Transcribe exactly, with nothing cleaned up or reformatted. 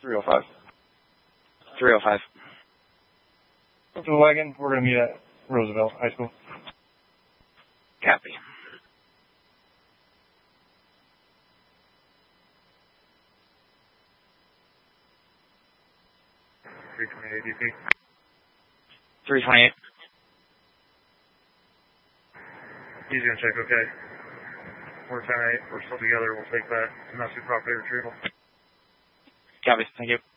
three oh five. three oh five. Up to the wagon. We're going to meet at Roosevelt High School. Copy. three twenty-eight D P. three twenty-eight. He's going to check okay. We're ten eight. We're still together. We'll take that. Domestic property retrieval. Copy. Thank you.